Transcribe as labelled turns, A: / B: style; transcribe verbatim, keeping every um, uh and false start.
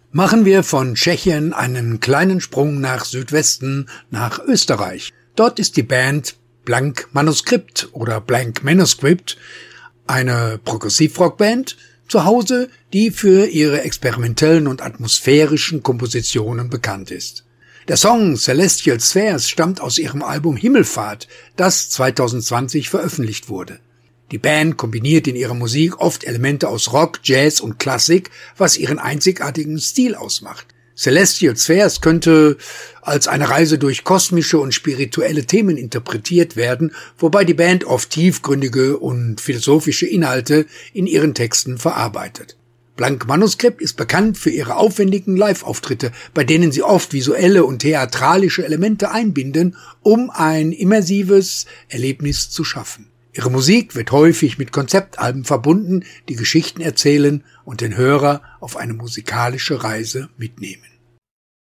A: Machen wir von Tschechien einen kleinen Sprung nach Südwesten, nach Österreich. Dort ist die Band Blank Manuskript oder Blank Manuscript, eine Progressivrockband, zu Hause, die für ihre experimentellen und atmosphärischen Kompositionen bekannt ist. Der Song Celestial Spheres stammt aus ihrem Album Himmelfahrt, das zwanzig zwanzig veröffentlicht wurde. Die Band kombiniert in ihrer Musik oft Elemente aus Rock, Jazz und Klassik, was ihren einzigartigen Stil ausmacht. Celestial Spheres könnte als eine Reise durch kosmische und spirituelle Themen interpretiert werden, wobei die Band oft tiefgründige und philosophische Inhalte in ihren Texten verarbeitet. Blank Manuskript ist bekannt für ihre aufwendigen Live-Auftritte, bei denen sie oft visuelle und theatralische Elemente einbinden, um ein immersives Erlebnis zu schaffen. Ihre Musik wird häufig mit Konzeptalben verbunden, die Geschichten erzählen und den Hörer auf eine musikalische Reise mitnehmen.